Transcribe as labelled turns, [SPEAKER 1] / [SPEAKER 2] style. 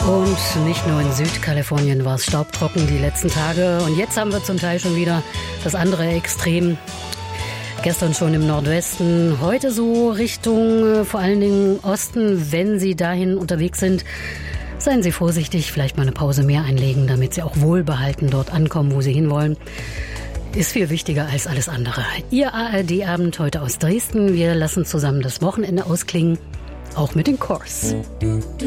[SPEAKER 1] Und nicht nur in Südkalifornien war es staubtrocken die letzten Tage. Und jetzt haben wir zum Teil schon wieder das andere Extrem. Gestern schon im Nordwesten, heute so Richtung vor allen Dingen Osten. Wenn Sie dahin unterwegs sind, seien Sie vorsichtig, vielleicht mal eine Pause mehr einlegen, damit Sie auch wohlbehalten dort ankommen, wo Sie hinwollen. Ist viel wichtiger als alles andere. Ihr ARD-Abend heute aus Dresden. Wir lassen zusammen das Wochenende ausklingen, auch mit den Corrs.